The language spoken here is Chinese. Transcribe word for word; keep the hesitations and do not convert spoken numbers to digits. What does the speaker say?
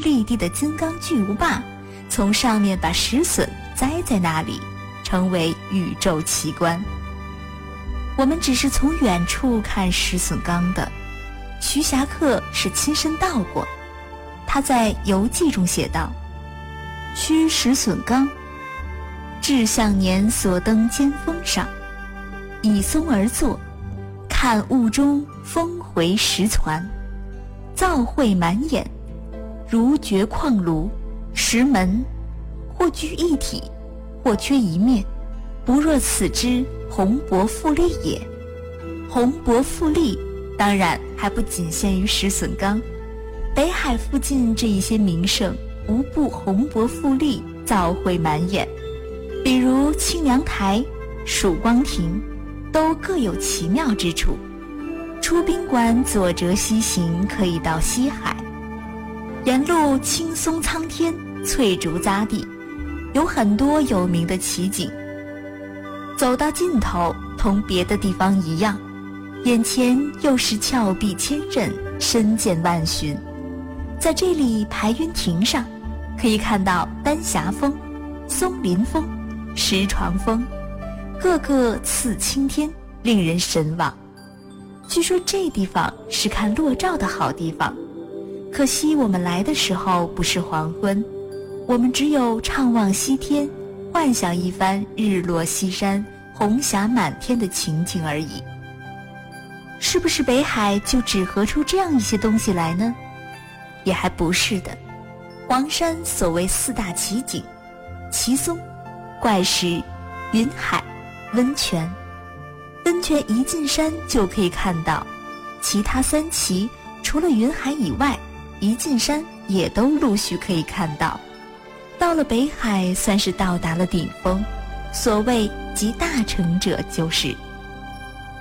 立地的金刚巨无霸，从上面把石笋栽在那里，成为宇宙奇观。我们只是从远处看石笋缸的，徐霞客是亲身到过。他在游记中写道：须石笋缸，至向年所登尖峰上，倚松而坐，看雾中峰回石攒，造绘满眼，如掘矿炉，石门或居一体，或缺一面，不若此之宏博富丽也。宏博富丽当然还不仅限于石笋缸，北海附近这一些名胜无不宏博富丽，造绘满眼。比如清凉台、曙光亭，都各有奇妙之处。出宾馆左折西行，可以到西海，沿路青松苍天，翠竹匝地，有很多有名的奇景。走到尽头，同别的地方一样，眼前又是峭壁千仞，深涧万寻。在这里排云亭上，可以看到丹霞峰、松林峰、石床峰，个个次青天，令人神往。据说这地方是看落照的好地方，可惜我们来的时候不是黄昏，我们只有怅望西天，幻想一番日落西山、红霞满天的情景而已。是不是北海就只合出这样一些东西来呢？也还不是的。黄山所谓四大奇景：奇松、怪石、云海、温泉。温泉一进山就可以看到，其他三奇除了云海以外，一进山也都陆续可以看到。到了北海，算是到达了顶峰。所谓集大成者就是